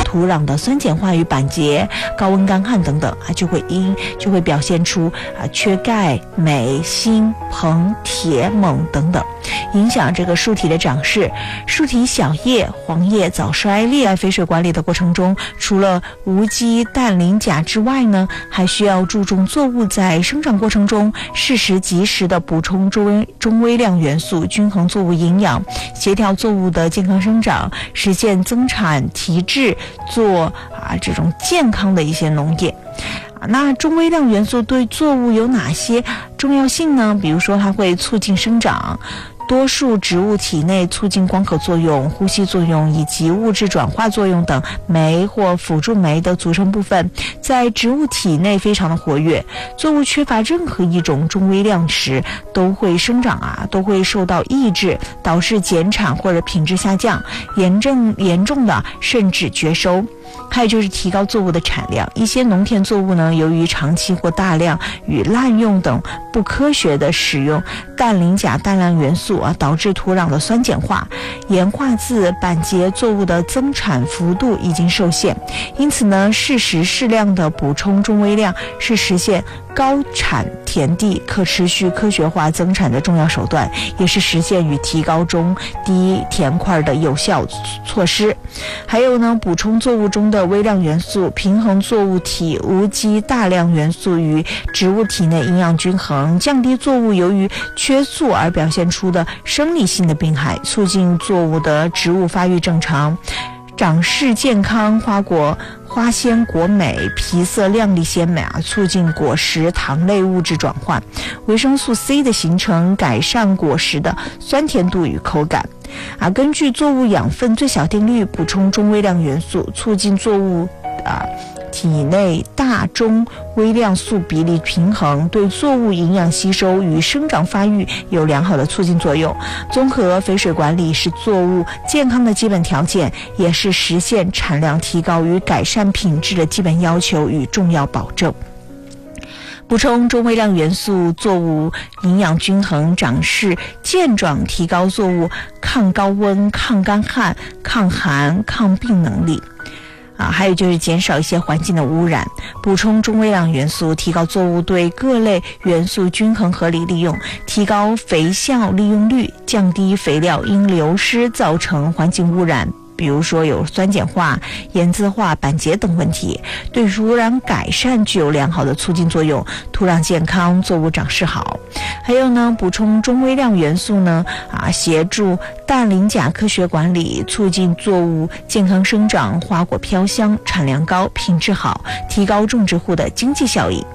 土壤的酸碱化与板结、高温干旱等等就会表现出缺钙、镁、锌、硼、铁、锰等等，影响这个树体的长势。树体小叶、黄叶早衰裂。在肥水管理的过程中，除了无机氮磷钾之外呢，还需要注重作物在生长过程中适时及时的补充中微量元素，均衡作物营养，协调作物的健康生长，实现增产提质，做这种健康的一些农业。那中微量元素对作物有哪些重要性呢？比如说它会促进生长，多数植物体内促进光合作用、呼吸作用以及物质转化作用等酶或辅助酶的组成部分在植物体内非常的活跃。作物缺乏任何一种中微量时，都会生长都会受到抑制，导致减产或者品质下降，严重的甚至绝收。还有就是提高作物的产量，一些农田作物呢，由于长期或大量与滥用等不科学的使用氮磷钾大量元素导致土壤的酸碱化、盐化自板结，作物的增产幅度已经受限。因此呢，适时适量的补充中微量是实现高产田地可持续科学化增产的重要手段，也是实现与提高中低田块的有效措施。还有呢，补充作物中的微量元素，平衡作物体无机大量元素与植物体内营养均衡，降低作物由于缺素而表现出的生理性的病害，促进作物的植物发育正常，长势健康，花鲜果美，皮色亮丽鲜美促进果实糖类物质转换，维生素 C 的形成，改善果实的酸甜度与口感。根据作物养分最小定律补充中微量元素，促进作物体内大中微量素比例平衡，对作物营养吸收与生长发育有良好的促进作用。综合肥水管理是作物健康的基本条件，也是实现产量提高与改善品质的基本要求与重要保证。补充中微量元素，作物营养均衡，长势健壮，提高作物抗高温、抗干旱、抗寒、抗病能力。还有就是减少一些环境的污染，补充中微量元素，提高作物对各类元素均衡合理利用，提高肥效利用率，降低肥料因流失造成环境污染，比如说有酸碱化、盐渍化、板结等问题，对土壤改善具有良好的促进作用，土壤健康，作物长势好。还有呢，补充中微量元素呢，协助氮磷钾科学管理，促进作物健康生长，花果飘香，产量高，品质好，提高种植户的经济效益。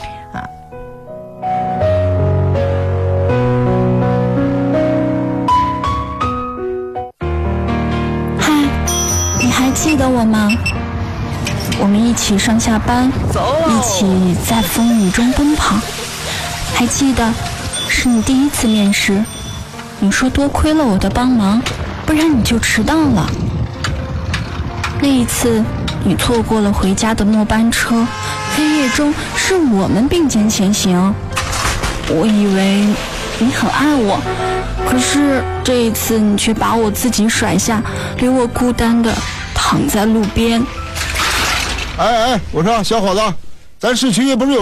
记得我吗？我们一起上下班，一起在风雨中奔跑。还记得是你第一次面试，你说多亏了我的帮忙，不然你就迟到了。那一次你错过了回家的末班车，黑夜中是我们并肩前行。我以为你很爱我，可是这一次你却把我自己甩下，留我孤单的躺在路边。 我说小伙子，咱市区不是有